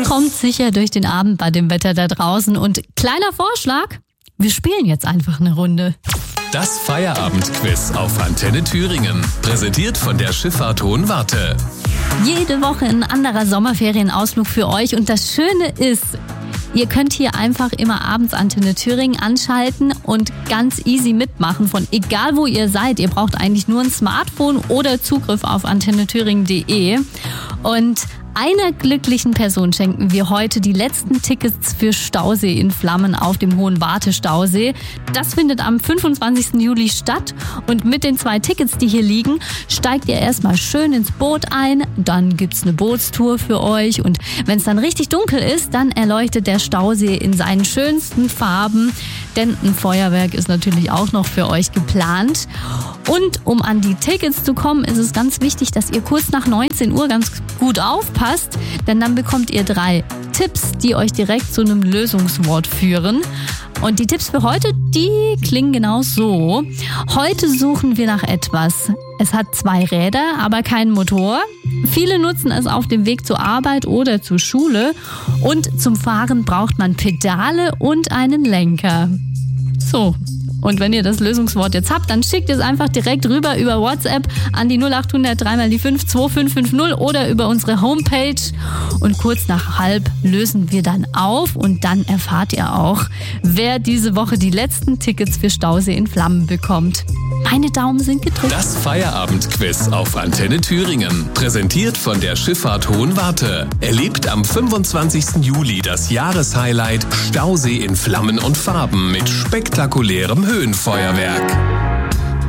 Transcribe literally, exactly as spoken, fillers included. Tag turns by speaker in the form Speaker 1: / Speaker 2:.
Speaker 1: kommt sicher durch den Abend bei dem Wetter da draußen. Und kleiner Vorschlag, wir spielen jetzt einfach eine Runde.
Speaker 2: Das Feierabendquiz auf Antenne Thüringen. Präsentiert von der Schifffahrt Hohenwarte.
Speaker 1: Jede Woche ein anderer Sommerferienausflug für euch. Und das Schöne ist, ihr könnt hier einfach immer abends Antenne Thüringen anschalten und ganz easy mitmachen, von egal wo ihr seid. Ihr braucht eigentlich nur ein Smartphone oder Zugriff auf antenne thüringen punkt de. Und einer glücklichen Person schenken wir heute die letzten Tickets für Stausee in Flammen auf dem Hohenwarte-Stausee. Das findet am fünfundzwanzigsten Juli statt und mit den zwei Tickets, die hier liegen, steigt ihr erstmal schön ins Boot ein, dann gibt's eine Bootstour für euch und wenn es dann richtig dunkel ist, dann erleuchtet der Stausee in seinen schönsten Farben, denn ein Feuerwerk ist natürlich auch noch für euch geplant. Und um an die Tickets zu kommen, ist es ganz wichtig, dass ihr kurz nach neunzehn Uhr ganz gut aufpasst, denn dann bekommt ihr drei Tipps, die euch direkt zu einem Lösungswort führen. Und die Tipps für heute, die klingen genau so. Heute suchen wir nach etwas. Es hat zwei Räder, aber keinen Motor. Viele nutzen es auf dem Weg zur Arbeit oder zur Schule. Und zum Fahren braucht man Pedale und einen Lenker. So. Und wenn ihr das Lösungswort jetzt habt, dann schickt es einfach direkt rüber über WhatsApp an die null acht hundert drei mal die fünf zwei fünf fünf null oder über unsere Homepage. Und kurz nach halb lösen wir dann auf und dann erfahrt ihr auch, wer diese Woche die letzten Tickets für Stausee in Flammen bekommt. Meine Daumen sind gedrückt.
Speaker 2: Das Feierabendquiz auf Antenne Thüringen. Präsentiert von der Schifffahrt Hohenwarte. Erlebt am fünfundzwanzigsten Juli das Jahreshighlight Stausee in Flammen und Farben mit spektakulärem Höhenfeuerwerk.